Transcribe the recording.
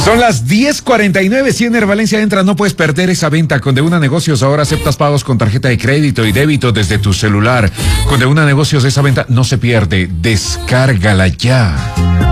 Son las 10:49. Si en Valencia entra, no puedes perder esa venta. Con Deuna Negocios ahora aceptas pagos con tarjeta de crédito y débito desde tu celular. Con Deuna Negocios esa venta no se pierde. Descárgala ya.